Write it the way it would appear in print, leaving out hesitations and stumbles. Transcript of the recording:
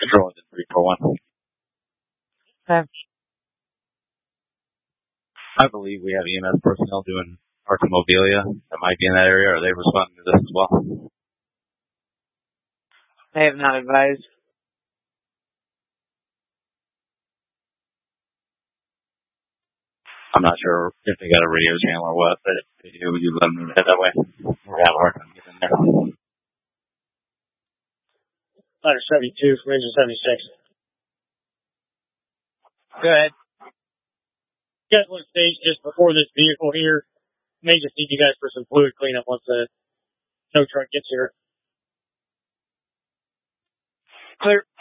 Control engine 341. Okay. I believe we have EMS personnel doing Arcamobilia that might be in that area. Are they responding to this as well? They have not advised. I'm not sure if they got a radio channel or what, but if they do, would you let them head that way? We're having a hard time getting in there. Ladder 72 from engine 76. Go ahead. You guys want to stage just before this vehicle here? May just need you guys for some fluid cleanup once the tow truck gets here. Clear.